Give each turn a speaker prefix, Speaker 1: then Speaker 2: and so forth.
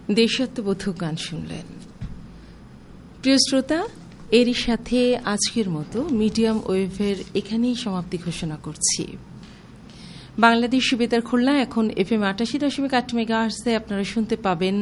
Speaker 1: দেশাত্মবোধক গান শুনলেন। প্রিয় শ্রোতা, এরই সাথে আজকের মতো মিডিয়াম ওয়েভের এখানেই সমাপ্তি ঘোষণা করছি। বাংলাদেশ বেতার খুলনা এখন FM ৮৮.৮ মেগাহার্টজে আপনারা শুনতে পাবেন